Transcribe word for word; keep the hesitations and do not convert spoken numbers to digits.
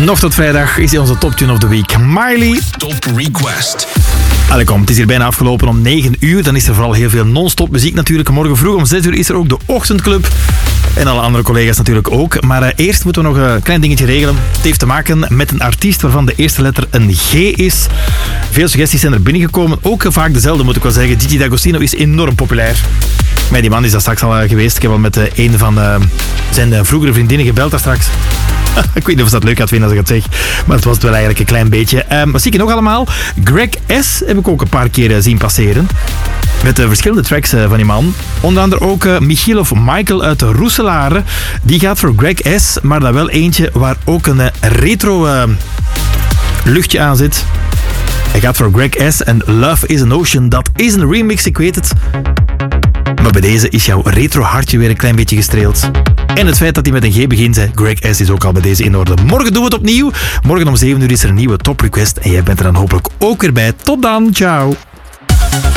Nog tot vrijdag is hij onze Top Tune of the Week. Miley. Top Request. Allee, kom, het is hier bijna afgelopen om negen uur. Dan is er vooral heel veel non-stop muziek natuurlijk. Morgen vroeg om zes uur is er ook de Ochtendclub. En alle andere collega's natuurlijk ook. Maar uh, eerst moeten we nog een klein dingetje regelen. Het heeft te maken met een artiest waarvan de eerste letter een G is. Veel suggesties zijn er binnengekomen. Ook vaak dezelfde, moet ik wel zeggen. Gigi D'Agostino is enorm populair. Maar die man is daar straks al uh, geweest. Ik heb al met uh, een van uh, zijn uh, vroegere vriendinnen gebeld daar straks. Ik weet niet of ze dat leuk gaat vinden als ik het zeg. Maar het was het wel eigenlijk een klein beetje. Um, wat zie ik nog allemaal? Greg S. heb ik ook een paar keer uh, zien passeren. Met uh, verschillende tracks uh, van die man. Onder andere ook uh, Michiel of Michael uit Roeselare. Die gaat voor Greg S. Maar dan wel eentje waar ook een uh, retro uh, luchtje aan zit. Hij gaat voor Greg S. en Love is an Ocean. Dat is een remix, ik weet het. Maar bij deze is jouw retro hartje weer een klein beetje gestreeld. En het feit dat hij met een G begint, hè, Greg S. is ook al bij deze in orde. Morgen doen we het opnieuw. Morgen om zeven uur is er een nieuwe Top Request. En jij bent er dan hopelijk ook weer bij. Tot dan, ciao.